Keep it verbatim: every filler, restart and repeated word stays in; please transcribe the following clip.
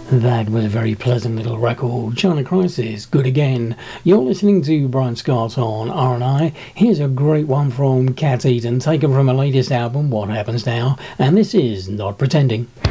That was a very pleasant little record. China Crisis, Good Again. You're listening to Brian Scott on R and I. Here's a great one from Cat Eaton, taken from her latest album, What Happens Now, and this is Not Pretending.